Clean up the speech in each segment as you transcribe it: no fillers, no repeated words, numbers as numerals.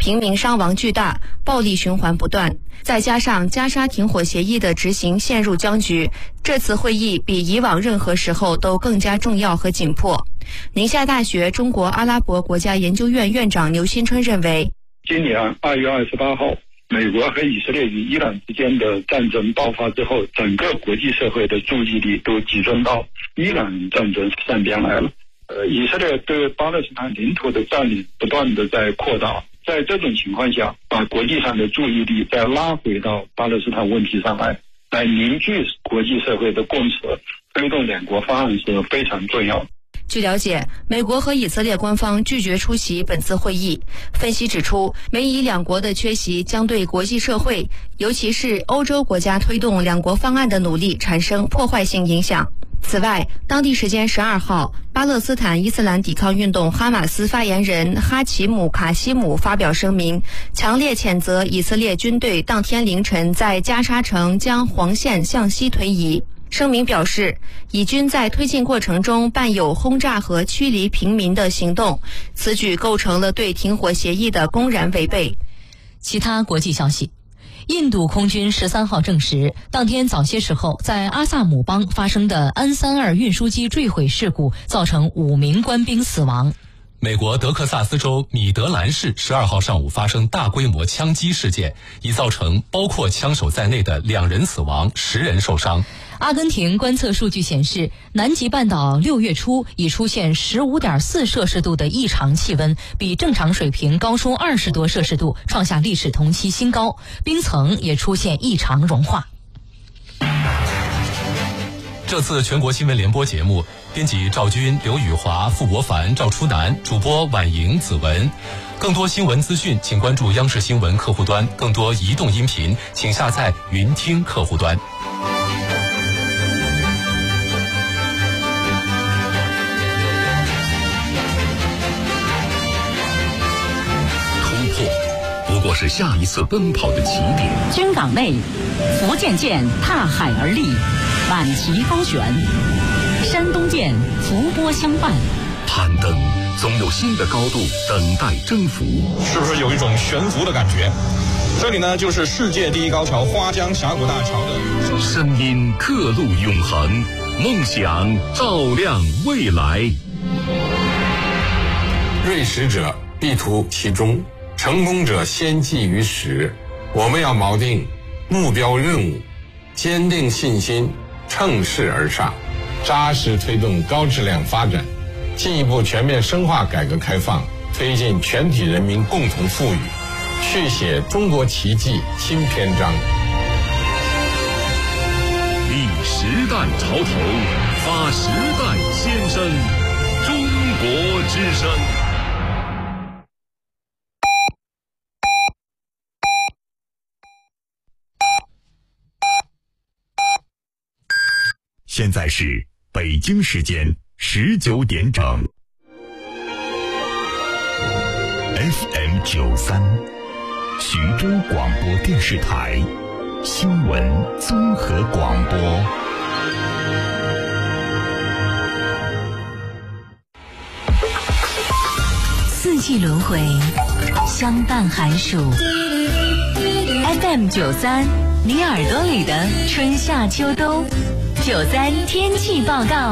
平民伤亡巨大，暴力循环不断，再加上加沙停火协议的执行陷入僵局，这次会议比以往任何时候都更加重要和紧迫。宁夏大学中国阿拉伯国家研究院院长牛新春认为， 今年2月28号，美国和以色列与伊朗之间的战争爆发之后，整个国际社会的注意力都集中到伊朗战争上边来了。以色列对巴勒斯坦领土的占领不断的在扩大，在这种情况下，把国际上的注意力再拉回到巴勒斯坦问题上来凝聚国际社会的共识，推动两国方案是非常重要的。 据了解，美国和以色列官方拒绝出席本次会议。分析指出，美以两国的缺席将对国际社会，尤其是欧洲国家推动两国方案的努力产生破坏性影响。此外，当地时间12号，巴勒斯坦伊斯兰抵抗运动哈马斯发言人哈奇姆·卡西姆发表声明，强烈谴责以色列军队当天凌晨在加沙城将黄线向西推移。声明表示，以军在推进过程中伴有轰炸和驱离平民的行动，此举构成了对停火协议的公然违背。 其他国际消息，印度空军13号证实，当天早些时候在阿萨姆邦发生的安32运输机坠毁事故造成5名官兵死亡。 美国德克萨斯州米德兰市12号上午发生大规模枪击事件，已造成包括枪手在内的2人死亡，10人受伤。 阿根廷观测数据显示，南极半岛6月初已出现15.4摄氏度的异常气温，比正常水平高出20多摄氏度，创下历史同期新高，冰层也出现异常融化。 这次全国新闻联播节目，编辑赵军、刘宇华、付博凡、赵初南，主播婉莹、子文。更多新闻资讯，请关注央视新闻客户端；更多移动音频，请下载云听客户端。 突破不过是下一次奔跑的起点。 军港内，福建舰踏海而立，满旗高悬；山东舰伏波相伴。 攀登总有新的高度等待征服， 是不是有一种悬浮的感觉？这里呢，就是世界第一高桥花江峡谷大桥的声音刻录永恒，梦想照亮未来。 锐识者必图其中，成功者先记于始。我们要锚定目标任务，坚定信心，乘势而上，扎实推动高质量发展，进一步全面深化改革开放，推进全体人民共同富裕，续写中国奇迹新篇章。 立时代潮头，发时代先声，中国之声。现在是北京时间19点整。FM 93，徐州广播电视台新闻综合广播。 四季轮回，相伴寒暑。FM 93，你耳朵里的春夏秋冬。93天气报告，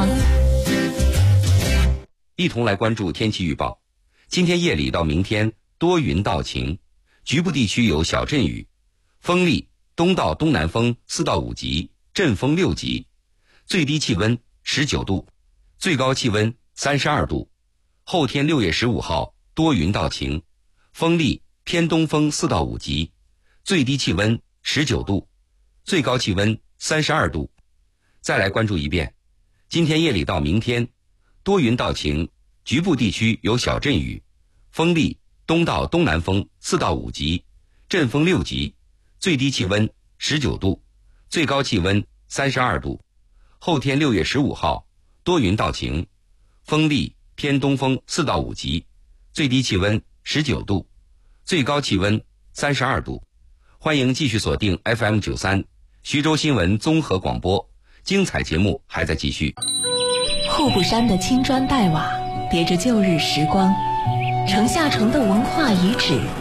一同来关注天气预报。今天夜里到明天多云到晴，局部地区有小阵雨，风力东到东南风4到5级，阵风6级，最低气温19度，最高气温32度。后天6月15号多云到晴，风力偏东风4到5级，最低气温19度，最高气温32度。再来关注一遍，今天夜里到明天多云到晴，局部地区有小阵雨，风力东到东南风4到5级，阵风6级，最低气温19度，最高气温32度。后天6月15号多云到晴，风力偏东风4到5级，最低气温19度，最高气温32度。欢迎继续锁定 FM 93徐州新闻综合广播，精彩节目还在继续。 户部山的青砖黛瓦别着旧日时光，城下城的文化遗址